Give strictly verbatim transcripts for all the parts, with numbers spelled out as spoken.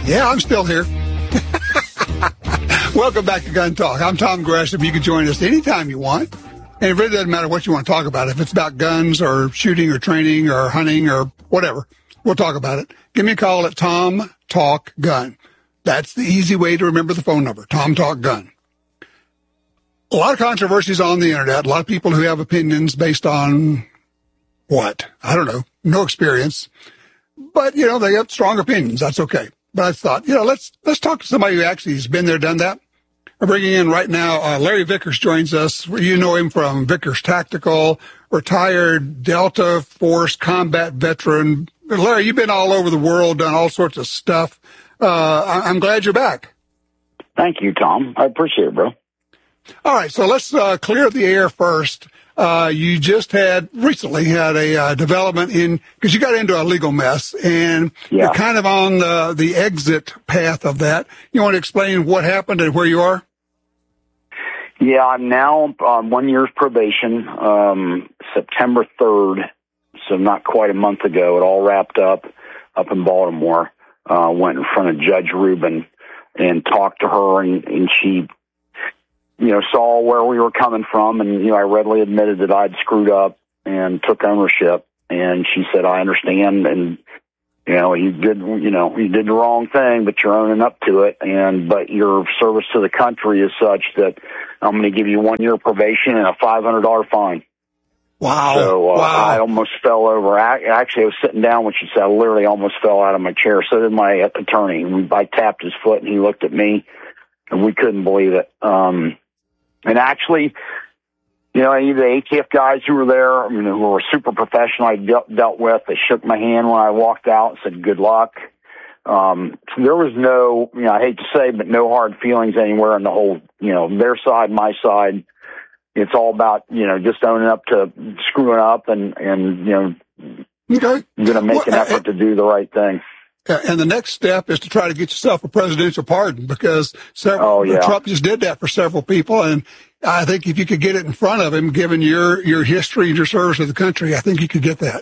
Yeah, I'm still here. Welcome back to Gun Talk. I'm Tom Gresham. You can join us anytime you want. And it really doesn't matter what you want to talk about. If it's about guns or shooting or training or hunting or whatever, we'll talk about it. Give me a call at Tom Talk Gun. That's the easy way to remember the phone number, Tom Talk Gun. A lot of controversies on the internet. A lot of people who have opinions based on what? I don't know. No experience. But, you know, they have strong opinions. That's okay. But I thought, you know, let's let's talk to somebody who actually has been there, done that. I'm bringing in right now, uh, Larry Vickers joins us. You know him from Vickers Tactical, retired Delta Force combat veteran. Larry, you've been all over the world, done all sorts of stuff. Uh, I- I'm glad you're back. Thank you, Tom. I appreciate it, bro. All right, so let's uh, clear the air first. Uh, you just had recently had a uh, development in, because you got into a legal mess, and yeah. you're kind of on the, the exit path of that. You want to explain what happened and where you are? Yeah, I'm now on one year's probation, um, September third, so not quite a month ago. It all wrapped up up in Baltimore. Uh, went in front of Judge Rubin and talked to her, and, and she, you know, saw where we were coming from, and, you know, I readily admitted that I'd screwed up and took ownership, and she said, I understand, and, you know, you did, you know, you did the wrong thing, but you're owning up to it, and, but your service to the country is such that I'm going to give you one year probation and a five hundred dollars fine. Wow. So uh, wow. I almost fell over. I, actually, I was sitting down when she said, I literally almost fell out of my chair. So did my attorney. I tapped his foot, and he looked at me, and we couldn't believe it. Um, and actually, you know, any of the A T F guys who were there, you know, who were super professional, I dealt, dealt with, they shook my hand when I walked out and said, good luck. Um, so there was no, you know, I hate to say, but no hard feelings anywhere in the whole, you know, their side, my side. It's all about, you know, just owning up to screwing up and, and you know, okay. going to make well, an effort uh, to do the right thing. And the next step is to try to get yourself a presidential pardon, because several, oh, yeah. Trump just did that for several people. And I think if you could get it in front of him, given your, your history and your service to the country, I think you could get that.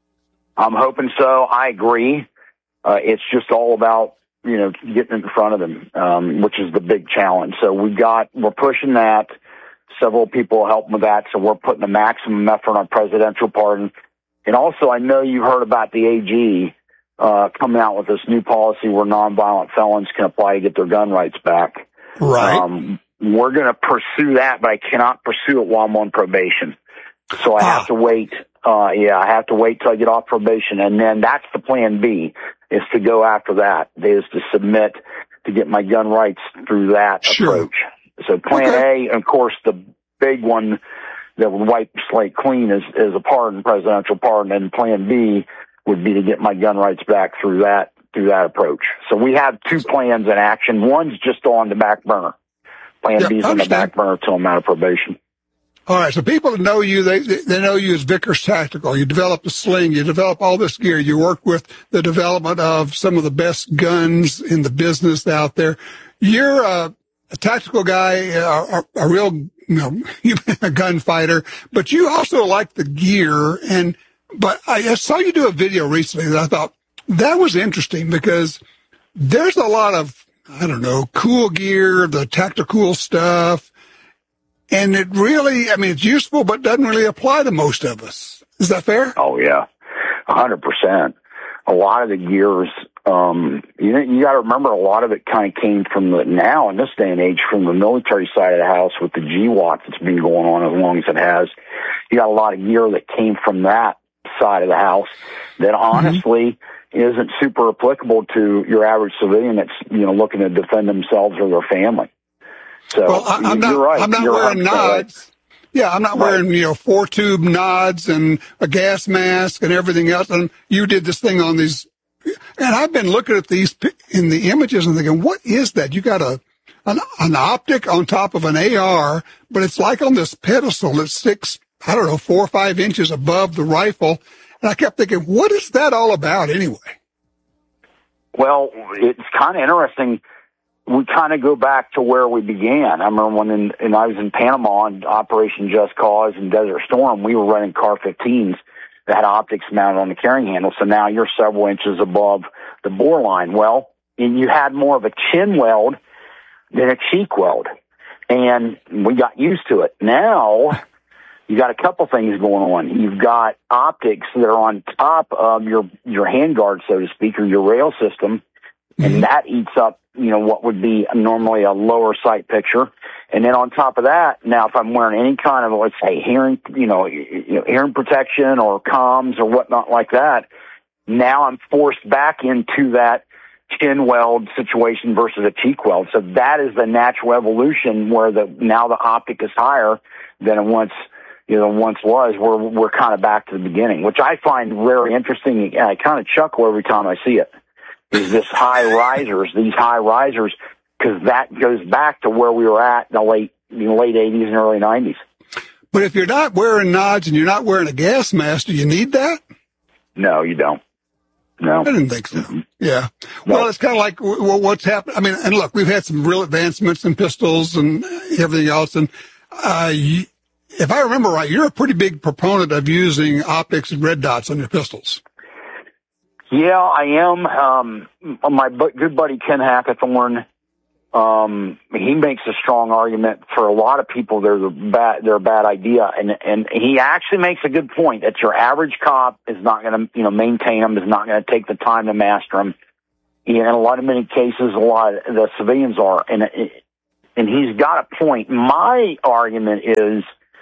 I'm hoping so. I agree. Uh, it's just all about, you know, getting in front of him, um, which is the big challenge. So we got, we're pushing that. Several people helping with that, so we're putting the maximum effort on presidential pardon. And also, I know you heard about the A G uh, coming out with this new policy where nonviolent felons can apply to get their gun rights back. Right. Um, we're going to pursue that, but I cannot pursue it while I'm on probation. So I ah. have to wait. Uh, yeah, I have to wait till I get off probation, and then that's the plan B, is to go after that, is to submit to get my gun rights through that sure. approach. So plan okay. A, of course, the big one that would wipe the slate clean is, is a pardon, presidential pardon, and plan B would be to get my gun rights back through that, through that approach. So we have two plans in action. One's just on the back burner. Plan yeah, B's on the back burner until I'm out of probation. All right, so people that know you, they they know you as Vickers Tactical. You develop the sling, you develop all this gear. You work with the development of some of the best guns in the business out there. You're a, a tactical guy, a, a, a real, you know, a gunfighter, but you also like the gear. And but I saw you do a video recently that I thought that was interesting, because there's a lot of, I don't know, cool gear, the tactical stuff. And it really, I mean, it's useful, but doesn't really apply to most of us. Is that fair? Oh, yeah, one hundred percent. A lot of the gears, um, you, you got to remember, a lot of it kind of came from the, now in this day and age, from the military side of the house with the G WOT that's been going on as long as it has. You got a lot of gear that came from that side of the house that honestly mm-hmm. isn't super applicable to your average civilian that's, you know, looking to defend themselves or their family. So well, I, I'm you're not, right. I'm not you're wearing nods. Right. Yeah, I'm not right. wearing, you know, four tube nods and a gas mask and everything else. And you did this thing on these, and I've been looking at these in the images and thinking, what is that? You got a, an, an optic on top of an A R, but it's like on this pedestal that's six, I don't know, four or five inches above the rifle. And I kept thinking, what is that all about anyway? Well, it's kind of interesting. We kind of go back to where we began. I remember when in, and I was in Panama on Operation Just Cause and Desert Storm, we were running C A R fifteens that had optics mounted on the carrying handle. So now you're several inches above the bore line. Well, and you had more of a chin weld than a cheek weld. And we got used to it. Now, you got a couple things going on. You've got optics that are on top of your, your handguard, so to speak, or your rail system, and mm-hmm. that eats up, you know, what would be normally a lower sight picture. And then on top of that, now if I'm wearing any kind of, let's say, hearing, you know, you know hearing protection or comms or whatnot like that, now I'm forced back into that chin weld situation versus a cheek weld. So that is the natural evolution where the now the optic is higher than it once you know once was. We're we're kind of back to the beginning, which I find very interesting, and I kind of chuckle every time I see it. Is this high risers, these high risers, because that goes back to where we were at in the late in the late eighties and early nineties. But if you're not wearing nods and you're not wearing a gas mask, do you need that? No, you don't. No. I didn't think so. Mm-hmm. Yeah. No. Well, it's kind of like well, what's happened. I mean, and look, we've had some real advancements in pistols and everything else. And uh, you, if I remember right, you're a pretty big proponent of using optics and red dots on your pistols. Yeah, I am. Um, my good buddy Ken Hackathorn, um, he makes a strong argument for a lot of people. They're the bad. They're a bad idea, and and he actually makes a good point that your average cop is not going to, you know, maintain them, is not going to take the time to master them. And in a lot of many cases, a lot of the civilians are, and and he's got a point. My argument is,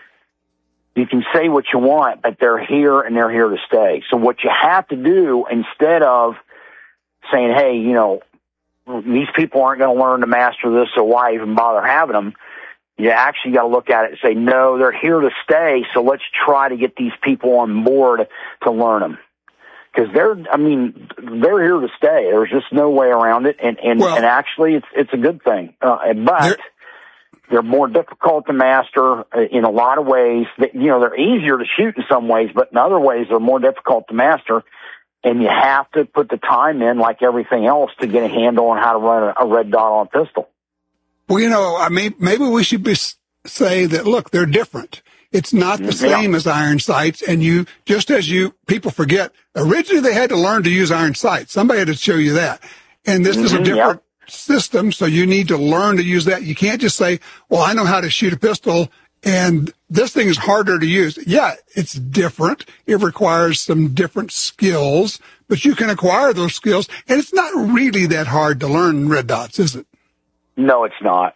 you can say what you want, but they're here and they're here to stay. So what you have to do, instead of saying, hey, you know, these people aren't going to learn to master this, so why even bother having them? You actually got to look at it and say, no, they're here to stay, so let's try to get these people on board to learn them. Because they're, I mean, they're here to stay. There's just no way around it, and, and, well, and actually it's it's a good thing. Uh, but they're more difficult to master in a lot of ways. That, you know, they're easier to shoot in some ways, but in other ways they're more difficult to master. And you have to put the time in, like everything else, to get a handle on how to run a red dot on a pistol. Well, you know, I mean, maybe we should be, say that, look, they're different. It's not the same yeah. as iron sights. And you, just as you, people forget, originally they had to learn to use iron sights. Somebody had to show you that. And this mm-hmm, is a different yeah. system, so you need to learn to use that. You can't just say, well, I know how to shoot a pistol, and this thing is harder to use. Yeah, it's different. It requires some different skills, but you can acquire those skills, and it's not really that hard to learn red dots, is it? No, it's not.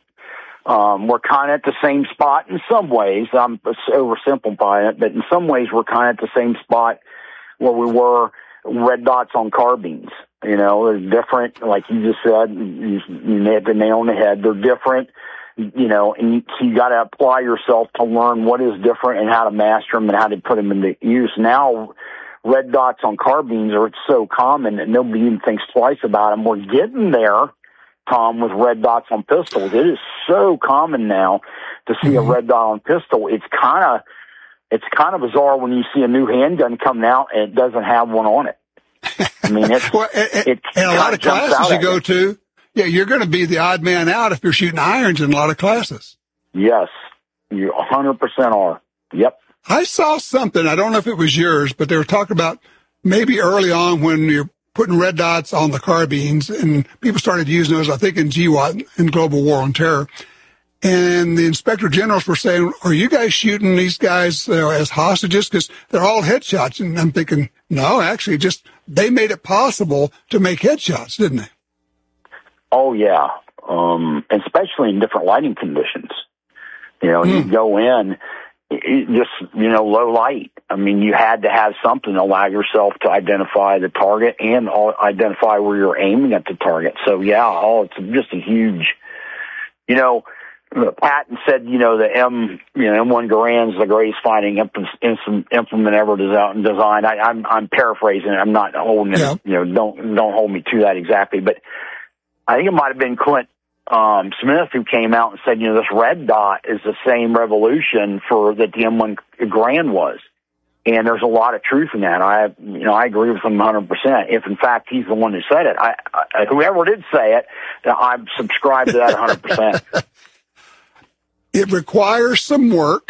Um, we're kind of at the same spot in some ways. I'm oversimplifying it, but in some ways we're kind of at the same spot where we were red dots on carbines. You know, they're different, like you just said. You, you hit the nail on the head. They're different. You know, and you, you got to apply yourself to learn what is different and how to master them and how to put them into use. Now, red dots on carbines are so common that nobody even thinks twice about them. We're getting there, Tom, with red dots on pistols. It is so common now to see mm-hmm. a red dot on pistol. It's kind of it's kind of bizarre when you see a new handgun coming out and it doesn't have one on it. I mean, it's well, and, it and a lot of classes you go to. Yeah, you're going to be the odd man out if you're shooting irons in a lot of classes. Yes, you one hundred percent are. Yep. I saw something, I don't know if it was yours, but they were talking about maybe early on when you're putting red dots on the carbines, and people started using those, I think, in G WOT, in Global War on Terror. And the inspector generals were saying, are you guys shooting these guys uh, as hostages? Because they're all headshots. And I'm thinking, no, actually, just they made it possible to make headshots, didn't they? Oh, yeah, um, especially in different lighting conditions. You know, mm. you go in, it just, you know, low light. I mean, you had to have something to allow yourself to identify the target and identify where you're aiming at the target. So, yeah, oh, it's just a huge, you know, Patton said, you know, the M, you know, M one Garand's the greatest fighting implement ever designed. I, I'm, I'm paraphrasing it. I'm not holding it, yeah. you know, don't, don't hold me to that exactly, but I think it might have been Clint um, Smith who came out and said, you know, this red dot is the same revolution for that the M one Garand was. And there's a lot of truth in that. I, you know, I agree with him one hundred percent. If, in fact, he's the one who said it. I, I, whoever did say it, I subscribe to that one hundred percent. It requires some work,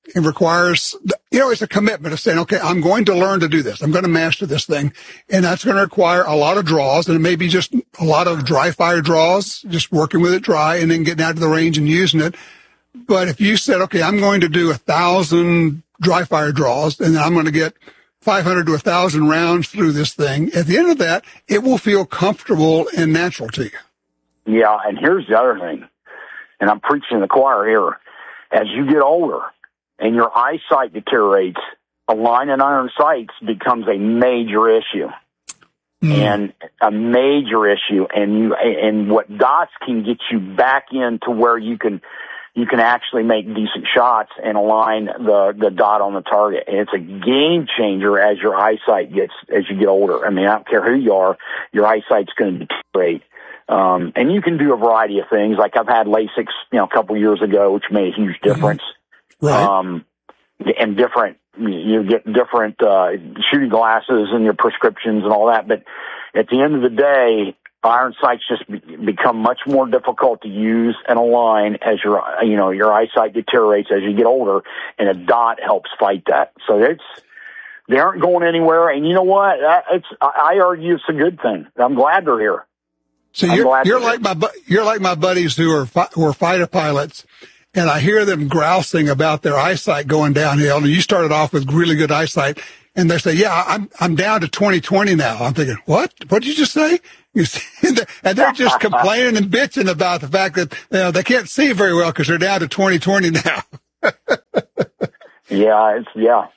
it requires, you know, it's a commitment of saying, okay, I'm going to learn to do this. I'm going to master this thing. And that's going to require a lot of draws. And it may be just a lot of dry fire draws, just working with it dry and then getting out to the range and using it. But if you said, okay, I'm going to do a thousand dry fire draws and then I'm going to get five hundred to a thousand rounds through this thing, at the end of that, it will feel comfortable and natural to you. Yeah. And here's the other thing. And I'm preaching to the choir here. As you get older and your eyesight deteriorates, a line and iron sights becomes a major issue. Mm. And a major issue. And you, and what dots can get you back into where you can, you can actually make decent shots and align the, the dot on the target. And it's a game changer as your eyesight gets, as you get older. I mean, I don't care who you are, your eyesight's going to deteriorate. Um, and you can do a variety of things. Like I've had LASIK, you know, a couple years ago, which made a huge difference. Mm-hmm. Right. Um, and different, you get different, uh, shooting glasses and your prescriptions and all that. But at the end of the day, iron sights just be, become much more difficult to use and align as your, you know, your eyesight deteriorates as you get older, and a dot helps fight that. So it's, they aren't going anywhere. And you know what? It's, I argue it's a good thing. I'm glad they're here. So you're, you're like my, you're like my buddies who are, who are fighter pilots, and I hear them grousing about their eyesight going downhill. And you started off with really good eyesight, and they say, yeah, I'm, I'm down to twenty twenty now. I'm thinking, what? What did you just say? You see, and they're just complaining and bitching about the fact that, you know, they can't see very well because they're down to twenty twenty now. Yeah, it's, yeah.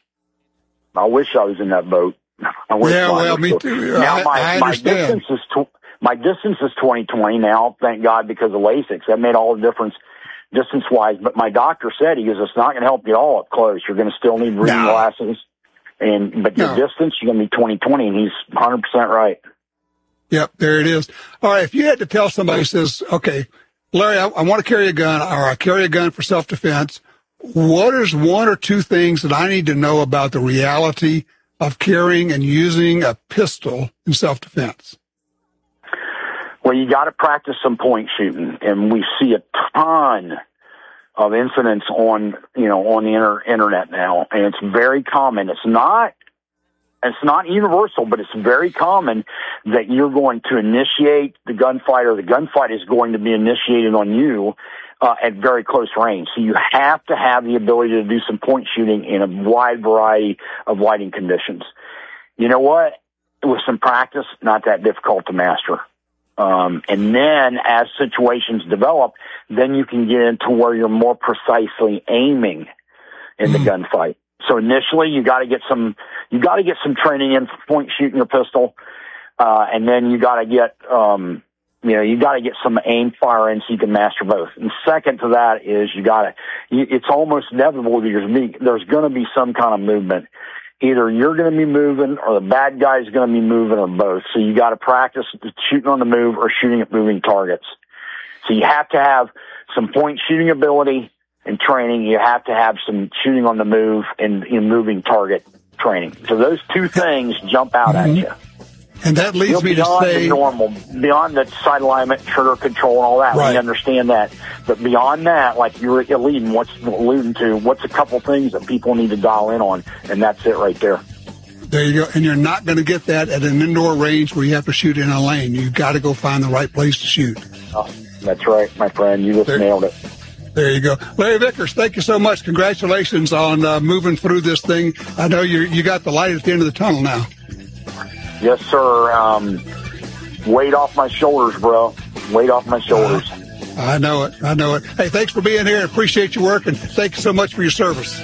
I wish I was in that boat. I wish yeah, well, me too. Now, I, my, I my understand. distance is, tw- My distance is twenty twenty now, thank God, because of LASIK. That made all the difference distance-wise. But my doctor said, he goes, it's not going to help you at all up close. You're going to still need reading no. glasses. And But your no. distance, you're going to be twenty twenty, and he's one hundred percent right. Yep, there it is. All right, if you had to tell somebody who says, okay, Larry, I, I want to carry a gun, or I carry a gun for self-defense, what is one or two things that I need to know about the reality of carrying and using a pistol in self-defense? Well, you got to practice some point shooting, and we see a ton of incidents on, you know, on the inter- internet now, and it's very common. It's not, it's not universal, but it's very common that you're going to initiate the gunfight, or the gunfight is going to be initiated on you uh, at very close range. So you have to have the ability to do some point shooting in a wide variety of lighting conditions. You know what? With some practice, not that difficult to master. Um, and then as situations develop, then you can get into where you're more precisely aiming in the mm-hmm. gunfight. So initially you got to get some, you got to get some training in for point shooting your pistol. Uh, and then you got to get, um, you know, you got to get some aim fire in so you can master both. And second to that is you got to, it's almost inevitable that there's, there's going to be some kind of movement. Either you're going to be moving or the bad guy's going to be moving, or both. So you got to practice shooting on the move or shooting at moving targets. So you have to have some point shooting ability and training. You have to have some shooting on the move and, and moving target training. So those two things jump out mm-hmm. at you. And that leads You're me to say, the normal, beyond the sight alignment, trigger control, and all that. Right. We understand that. But beyond that, like you were alluding, what's alluding to, what's a couple things that people need to dial in on, and that's it right there. There you go. And you're not going to get that at an indoor range where you have to shoot in a lane. You've got to go find the right place to shoot. Oh, that's right, my friend. You just there, nailed it. There you go. Larry Vickers, thank you so much. Congratulations on uh, moving through this thing. I know you you got the light at the end of the tunnel now. Yes, sir. Um, weight off my shoulders, bro. Weight off my shoulders. Uh, I know it. I know it. Hey, thanks for being here. Appreciate your work, and thank you so much for your service.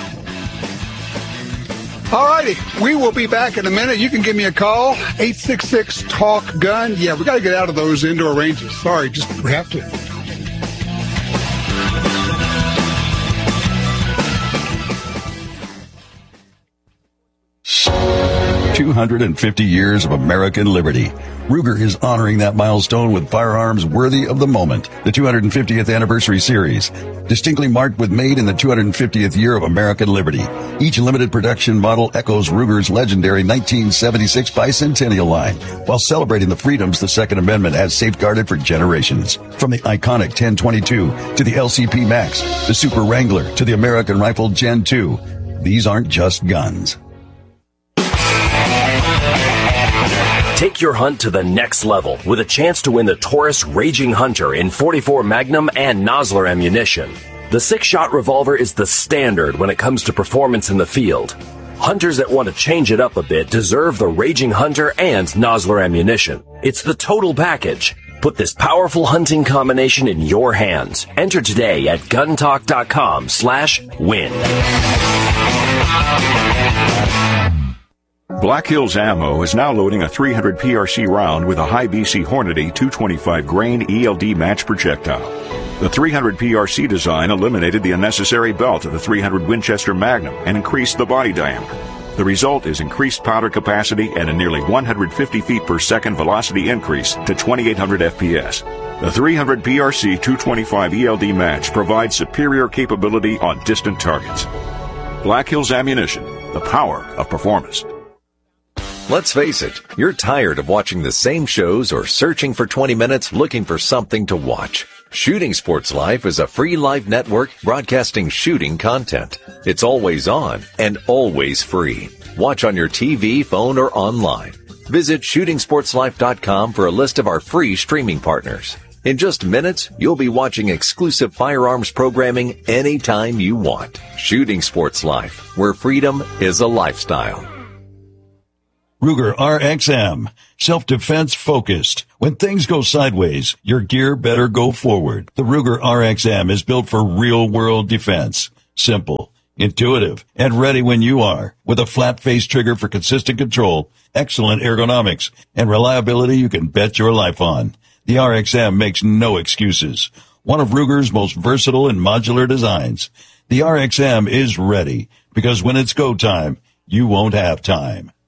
All righty. We will be back in a minute. You can give me a call, eight six six, talk gun. Yeah, we got to get out of those indoor ranges. Sorry, just we have to. two hundred fifty years of American liberty. Ruger is honoring that milestone with firearms worthy of the moment. The two hundred fiftieth Anniversary Series, distinctly marked with made in the two hundred fiftieth year of American liberty. Each limited production model echoes Ruger's legendary nineteen seventy-six Bicentennial line, while celebrating the freedoms the Second Amendment has safeguarded for generations. From the iconic ten twenty-two to the L C P Max, the Super Wrangler to the American Rifle Gen two, these aren't just guns. Take your hunt to the next level with a chance to win the Taurus Raging Hunter in forty-four Magnum and Nosler ammunition. The six-shot revolver is the standard when it comes to performance in the field. Hunters that want to change it up a bit deserve the Raging Hunter and Nosler ammunition. It's the total package. Put this powerful hunting combination in your hands. Enter today at guntalk.com slash win. Black Hills Ammo is now loading a three hundred P R C round with a high B C Hornady two twenty-five grain E L D match projectile. The three hundred P R C design eliminated the unnecessary belt of the three hundred Winchester Magnum and increased the body diameter. The result is increased powder capacity and a nearly one hundred fifty feet per second velocity increase to twenty-eight hundred F P S. The three hundred P R C two twenty-five E L D match provides superior capability on distant targets. Black Hills Ammunition, the power of performance. Let's face it, you're tired of watching the same shows or searching for twenty minutes looking for something to watch. Shooting Sports Life is a free live network broadcasting shooting content. It's always on and always free. Watch on your T V, phone, or online. Visit shooting sports life dot com for a list of our free streaming partners. In just minutes, you'll be watching exclusive firearms programming anytime you want. Shooting Sports Life, where freedom is a lifestyle. Ruger R X M, self-defense focused. When things go sideways, your gear better go forward. The Ruger R X M is built for real-world defense. Simple, intuitive, and ready when you are. With a flat-face trigger for consistent control, excellent ergonomics, and reliability you can bet your life on. The R X M makes no excuses. One of Ruger's most versatile and modular designs. The R X M is ready, because when it's go time, you won't have time.